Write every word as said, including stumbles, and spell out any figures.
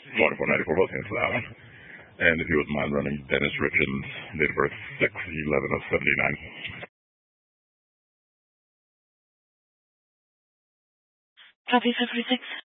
twenty-four ninety-four, both hands for that one. And if you wouldn't mind running Dennis Richards, date of birth six eleven of seventy-nine. Copy, five forty-six.